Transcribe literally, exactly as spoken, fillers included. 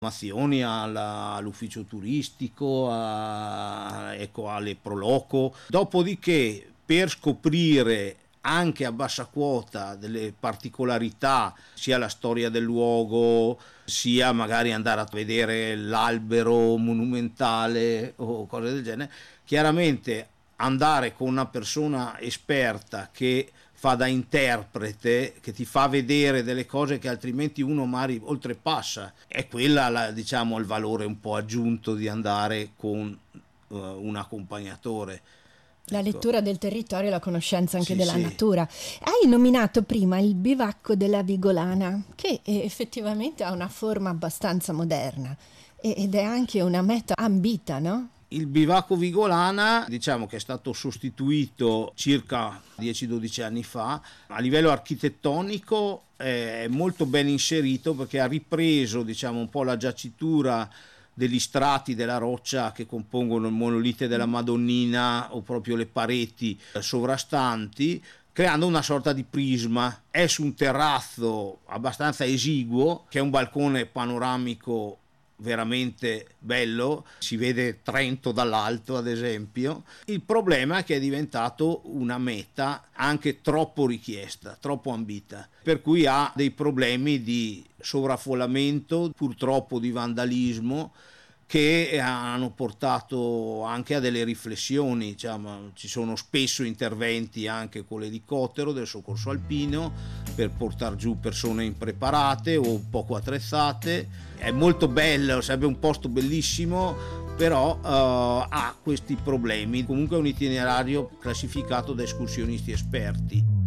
informazioni alla- all'ufficio turistico, a- ecco, alle Proloco. Dopodiché, per scoprire anche a bassa quota delle particolarità, sia la storia del luogo, sia magari andare a vedere l'albero monumentale o cose del genere, chiaramente andare con una persona esperta che fa da interprete, che ti fa vedere delle cose che altrimenti uno magari oltrepassa, è quella la- diciamo il valore un po' aggiunto di andare con eh, un accompagnatore. La Ecco. lettura del territorio e la conoscenza anche Sì, della sì. natura. Hai nominato prima il bivacco della Vigolana, che eh, effettivamente ha una forma abbastanza moderna e- ed è anche una meta ambita, no? Il bivacco Vigolana, diciamo che è stato sostituito circa dieci dodici anni fa. A livello architettonico è molto ben inserito perché ha ripreso, diciamo, un po' la giacitura degli strati della roccia che compongono il monolite della Madonnina o proprio le pareti sovrastanti, creando una sorta di prisma. È su un terrazzo abbastanza esiguo, che è un balcone panoramico veramente bello, si vede Trento dall'alto ad esempio. Il problema è che è diventato una meta anche troppo richiesta, troppo ambita, per cui ha dei problemi di sovraffollamento, purtroppo di vandalismo, che hanno portato anche a delle riflessioni. Diciamo, ci sono spesso interventi anche con l'elicottero del soccorso alpino per portare giù persone impreparate o poco attrezzate. È molto bello, sarebbe un posto bellissimo, però uh, ha questi problemi. Comunque è un itinerario classificato da escursionisti esperti.